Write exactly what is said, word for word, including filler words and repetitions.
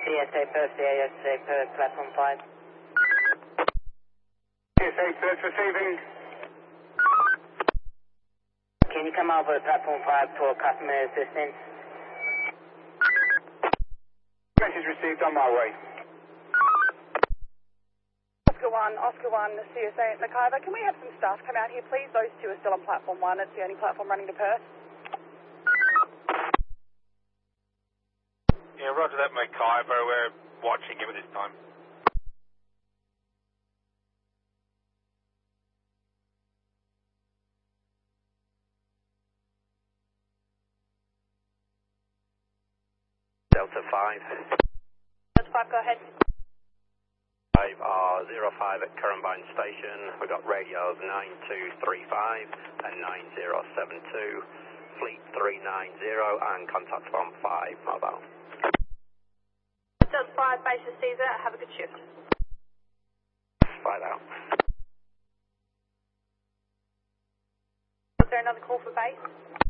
S A per, C A S A per, platform five. C S A search receiving. Can you come over to platform five for customer assistance? Message received, on my way. Oscar one, Oscar one, C S A at McIver. Can we have some staff come out here, please? Those two are still on platform one. It's the only platform running to Perth. Yeah, roger that, McIver. We're watching him at this time. Delta five. Delta five, go ahead. five R zero five at Currambine Station. We've got radios nine two three five and nine zero seven two. Fleet three nine zero and contact from five mobile. Delta five, base is Caesar. Have a good shift. five out. Is there another call for base?